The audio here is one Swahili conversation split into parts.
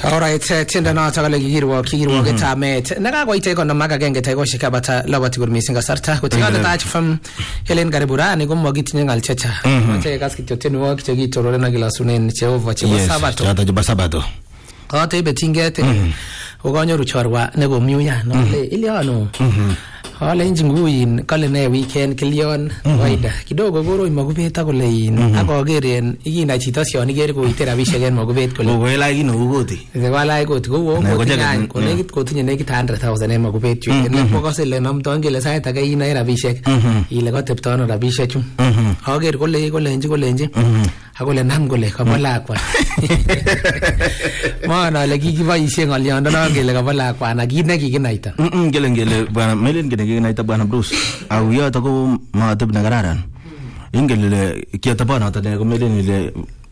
Alright, tienda na takale kikirwa kitamet. Nakakoite kono magagenge taikoshek abata labati kur missing kasarta. Kutingana touch from Helen Gariburani komakitinye ngal checha. Mache kaskityo tenwok chekitorore na kilasunen Jehova chebo Sabato. Chebo Sabato. Ate betingete. Ugonyoru chorwa nekomiuya no le iliano. Wale njinguin kale ne weekend kilion waida kidogo goro imagubeta kole in akogeren igina chito sioni gere ko itera bishegen magubet kole wela igino ugoti wala igot go wo ko negit ko tinye negit 100,000 en magubet yu ne pokose le namton gele saita ga ina era bishek ile ko teptono rabishek chu ager kole nji akole nam kole kabala kwa mana le kikibaishe ngolyondo no gele kabala kwa na kit ne kikinaita ngele bwana melen kinaita bwana Bruce au yoto ko maatib na kararan ingele kiatabana tane ko melen ile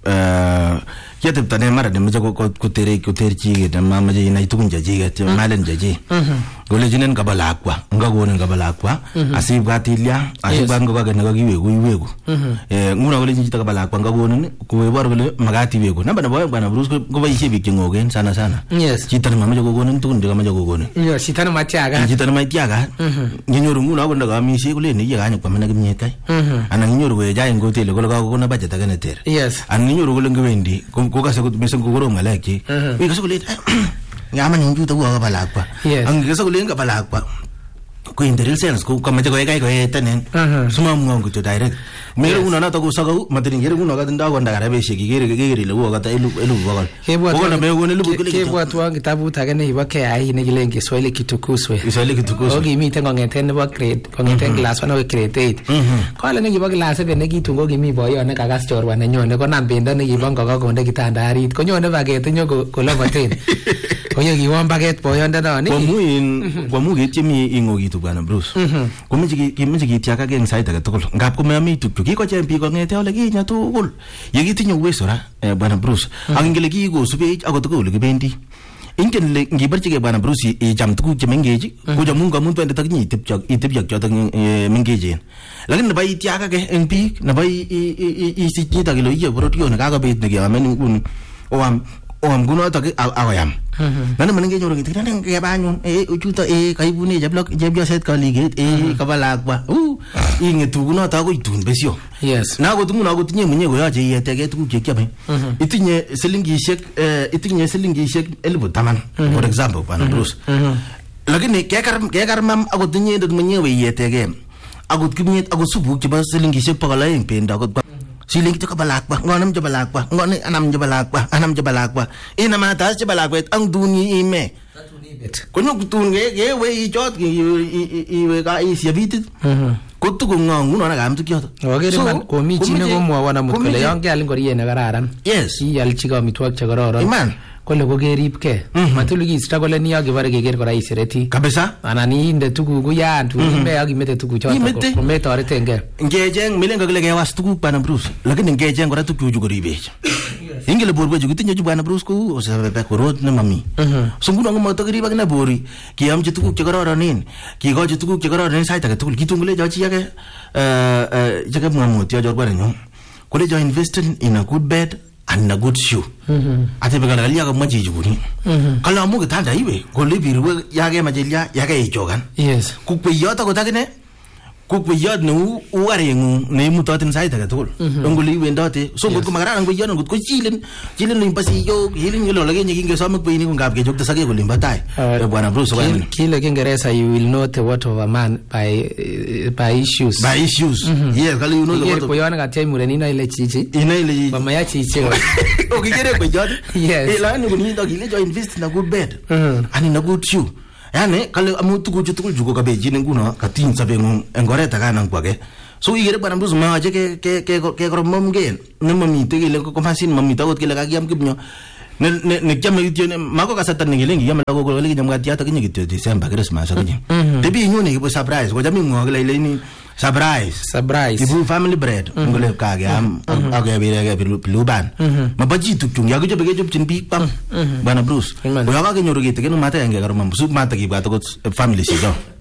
kiatib tane mara de mja ko terchi de mama je ina tukun jaji ga malen jaji gole jinen kabalakwa ngagonen kabalakwa asib gatilia asib ngo ga ne giwegu nguna gole jinta kabalakwa ngagonen ko webor gole magati wegu namba na bwana Bruce ko baishe bi kingogen sana chitan mama jago gonen tukun de mama jago gonen yo chitan matiaga nyoru nguna ko ndaga mi shi gole ni ya ganyo kwa mana gimyekai ana nyoru we jaye ngotele gole ga ko na budget ga ne ter an nyoru gole ngwendi ko ka se ko mesen ko goro malaki we ka so gole ngama nyunju to ga balakwa ang ka so gole ga balakwa ko in the real sense ko kama jago kai ko etanen suma mungo to direct mero una na to ko sago matrin gere uno ga nda gonda garabe shi gere le wo ga ta elu bagal ko na me woni lu ke bwa tu ang tabu ta gane iba ke ai ne gilenge Swahili kitukuswe ogi mi tengo ngeten ba grade ko ngeten class 1 o grade 8 ko ala ne giba class 7 ne gitungo gi mi boyo ne kagas chorwa ne nyone ko nam benda ne giba ngo ga gonde kitanda arit ko nyone ba get nyo ko lobaten ko yo gi won baget boyo nda ni ko mu gi timi ingogi tu bwana Bruce ko mi gi tiaka gen site ga tokol ngap ko me mi tu ki ko champi ko ngete ole gi nya tukul yegi tinyo wesora bwana Bruce angele gi go sube agotukul gi bendi ingen le ngibarchi ke bwana Bruce jam tuku jemengeji ko jamunga muntu ende takni itipjak jota mengeji lakini nabai tiaka ke mp nabai i sitita kilo ye borotio na kaga bet ne ga men kun o guno ta ke awayam nana menenge joro gitu nana ke banyon ujuta kaibune jablo set kalige kabalakwa inge tuguno ta ko itun besio yes na go tunguna go tinye munye go yaje yete ke tugu ke kyabe itinye selingishek elbu taman for example bwana Bruce lakini ke mam ago tinye ndo munye we yete ke ago kimyet ago subu ke ba selingishek pagala impenda ago siling to kabalakwa ngonam jabalakwa ngone anam jabalakwa ina matas jabalakwa ang duni ime konyo kutun ge we I jot I we ga I siabit kutu ko ngongu na gam tukyo ogere man ko mi chine ko mwa wana mutkole yange alin goriye na gararan yes I al chiga mitwak chagororo iman kole ko geripke matulugi struggle ni yage bare geger ko raisireti kabisa anani inde tugu go ya tu me yagi mete tugu chota ko me tore tenge ngejeng milenga gele was tugu bwana Bruce lakini ngejeng ko tugu jugo ribe ingele borbo jugo tinyo bwana Bruce ko osabe ko rod na mami sunguna ngo moto riba na bori ki am tugu chegororo nin ki go tugu chegororo nin saita ka tugu kitungule jachi yake jaga mwamuti ajor bwana nyo kole jo invested in a good bed and a good shoe ate begala liya ko maji juguni kala mu ga tanda iwe ko libirwe yage majelia yage ijogan yes ku pe yota ko tagine ku pe yod no uarengu ne mutotin saita ga tul nguli wendate so ko magara ngo yon ko chilen ni pasi yo hilin yo lage ngi so mak pe ni ngap ke jokta sage ko limba tai bwana Bruce wan kile kingereza you will know the what of a man by issues yes kali you know the what ko yana ga tai mure ni na ile chichi mama ya chichi o kigere ko jod yes ila ni ko ni to kile jo invest in a good bed and in a good shoe yani kale amutu ko jutukul jugo ka beji nguno ka tin sabe ngun engoreta kana ngwage so igere bwana Bruce ma je ke ko momgen ne mami te ile ko masin mami ta ko kile ka giam kibnyo ne jamme yone mako ka satan ngi lengi yamala ko ko lengi jamga tiata kinyi gitu December Christmas akinyi debi nyone ko surprise ko jami ngo gele ni surprise ibu family bread ngole ka ga am aga bire ga piluban mabaji tukung ya go bege job chin bi pam bwana Bruce ko ya ga nyoru gite kenu mata yange garo mam sub mata ki ba to family si do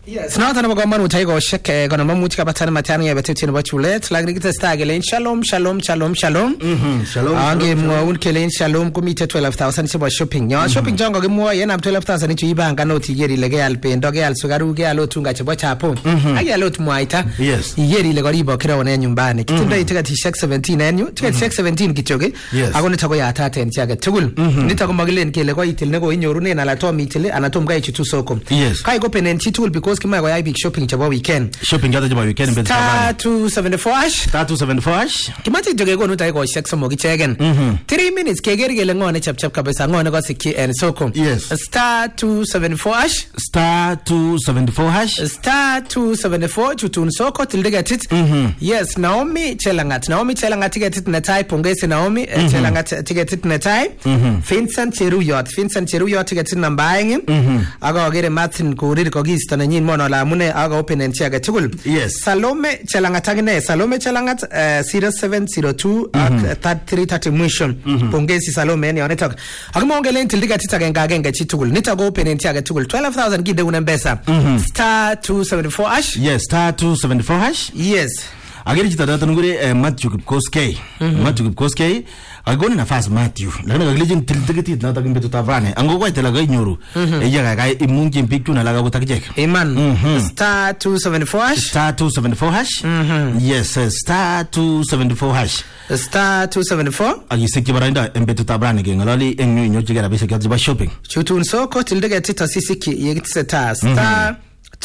Yes, not an about one take or shake on a moment about Matania Betin what you let like the stagger shalom. Shalom. I give more killing shalom committed 12,000 about shopping. Your shopping jungle give more and 12,000 into bank and not yeri legal pain dogel sugaru galo to get what happened. I allow to moita. Yes. Yeri legoribo kira on any bani. Today take a T-shirt 17 and you take 17 kitoge. Yes. I want to go at 10 jacket tool. Nita Magalen Kelego till nego in your rune and anatomy till anatom guy to socom. Yes. I go pen and tool because I big shopping about weekend. Shopping other weekend. Star 274 ash. Star 274 ash. Kimati to go no take or check some mogi again. 3 minutes kegeri gelango chap kabesa ngone go siki and socom. Yes. Star 274 ash. Star 274 hash. Star 274 chutun soko till they get it. Yes, Naomi Chelangat get it in a type pongesi Naomi Chelangat to get it in a type. Vincent Cheruyot to get in and buying him. I go get a Martin Kuriko East and a new monola mune I go open and check a tool. Yes. Salome Chelangat 0702 at 330 mission. Pongesi Salome any on it talk. I'm going to get it again get it tool. Nita go open and check a tool. 12,000 give the one besa. Star 274 hash. Yes, star 274 hash. Yes. Ageri chitata tanugure Matthew Koskei. Matthew Koskei. Agoni na fast Matthew. Lana gaglijin tiltigiti na tagin betu tavrane. Ango kwa itela gai nyuru. Eja gai imungi mpiktu na laga kutakijek. Amen. Star 274 hash. Star 274 hash. Yes, star 274 hash. Star 274. Agi seki baranda mbetu tavrane gengalali enyo inyo jigara bese kati shopping. Chutun soko tildige tita sisiki yegitseta star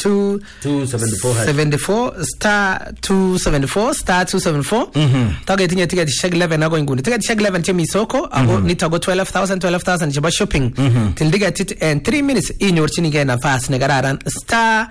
274 star 274 target tinye ticket shag 11 ago inguni ticket shag 11 chemi soko ago nitago 12,000 jiba shopping till diga tit and 3 minutes in your chini gena fast negararan star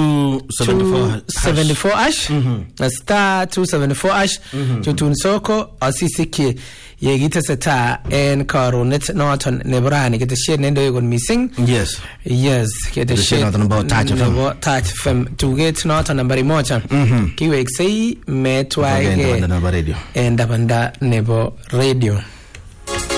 274 ash star 274 ash tutun soko asisiki yegite seta en karonet norton nebrani get the share nendo yugon missing. Yes get the share about touch from to get norton nambari moja kiwe sei metwa radio and abanda nebo radio.